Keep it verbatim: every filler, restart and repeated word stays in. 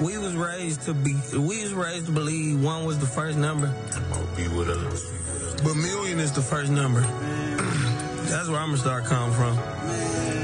We was raised to be. We was raised to believe one was the first number. Be with us. But million is the first number. That's where I'm gonna start coming from.